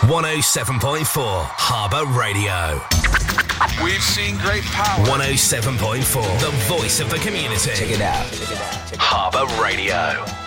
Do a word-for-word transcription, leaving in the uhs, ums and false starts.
one oh seven point four Harbour Radio. We've seen great power. one oh seven point four, the voice of the community. Check it out. Check it out. Check it out. Harbour Radio.